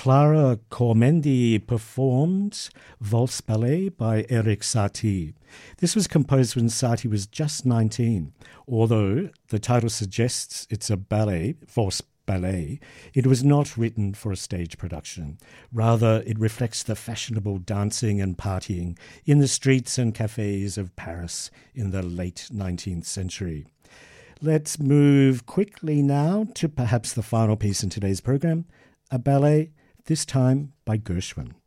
Clara Cormendi performed Valse Ballet by Erik Satie. This was composed when Satie was just 19. Although the title suggests it's a ballet, Valse Ballet, it was not written for a stage production. Rather, it reflects the fashionable dancing and partying in the streets and cafes of Paris in the late 19th century. Let's move quickly now to perhaps the final piece in today's program, a ballet, this time by Gershwin.